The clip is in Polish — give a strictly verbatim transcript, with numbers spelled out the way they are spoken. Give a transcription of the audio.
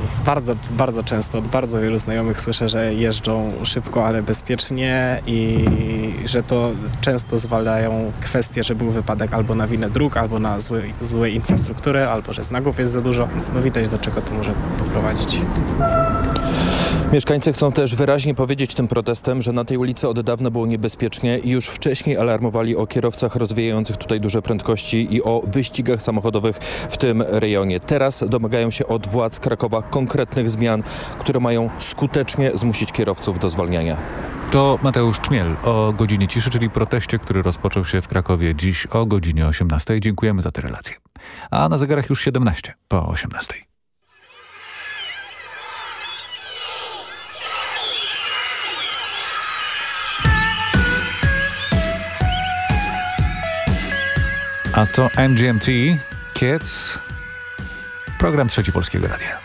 Bardzo, bardzo często od bardzo wielu znajomych słyszę, że jeżdżą szybko, ale bezpiecznie i że to często zwalają kwestie, że był wypadek albo na winę dróg, albo na złe, złej infrastruktury, albo że znaków jest za dużo. No widać, do czego to może doprowadzić. Mieszkańcy chcą też wyraźnie powiedzieć tym protestem, że na tej ulicy od dawna było niebezpiecznie i już wcześniej alarmowali o kierowcach rozwijających tutaj duże prędkości i o wyścigach samochodowych w tym rejonie. Teraz domagają się od władz Krakowa konkretnych zmian, które mają skutecznie zmusić kierowców do zwalniania. To Mateusz Czmiel o godzinie ciszy, czyli proteście, który rozpoczął się w Krakowie dziś o godzinie osiemnastej. Dziękujemy za te relacje. A na zegarach już siedemnaście po osiemnastej. A to M G M T, Kids, program Trzeci Polskiego Radia.